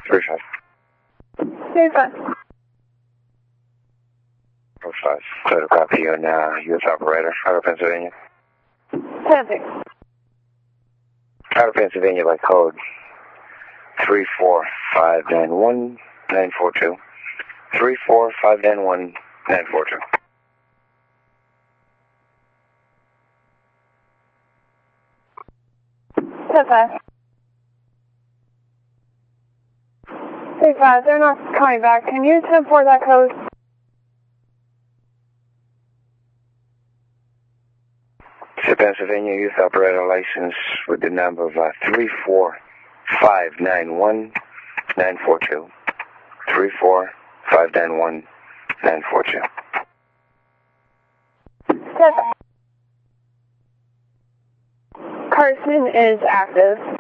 35. 35. 05. Clear to copy on U.S. operator. Out of Pennsylvania. Traffic. Out of Pennsylvania by code 34591-942. 34591-942. 35. 35, they're not calling back. Can you 10-4 that code? It's a Pennsylvania youth operator license with the number of 34591-942. 34591-942. 7. Carson is active.